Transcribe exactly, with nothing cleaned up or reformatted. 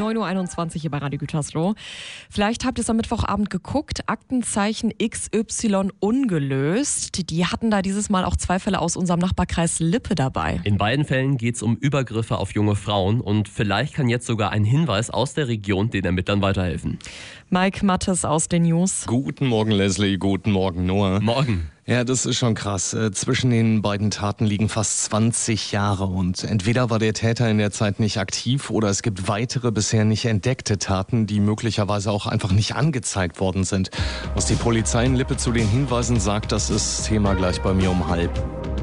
neun Uhr einundzwanzig hier bei Radio Gütersloh. Vielleicht habt ihr es am Mittwochabend geguckt. Aktenzeichen X Y ungelöst. Die hatten da dieses Mal auch zwei Fälle aus unserem Nachbarkreis Lippe dabei. In beiden Fällen geht es um Übergriffe auf junge Frauen und vielleicht kann jetzt sogar ein Hinweis aus der Region den Ermittlern weiterhelfen. Mike Mattes aus den News. Guten Morgen, Leslie. Guten Morgen, Noah. Morgen. Ja, das ist schon krass. Äh, zwischen den beiden Taten liegen fast zwanzig Jahre und entweder war der Täter in der Zeit nicht aktiv oder es gibt weitere bisher nicht entdeckte Taten, die möglicherweise auch einfach nicht angezeigt worden sind. Was die Polizei in Lippe zu den Hinweisen sagt, das ist Thema gleich bei mir um halb.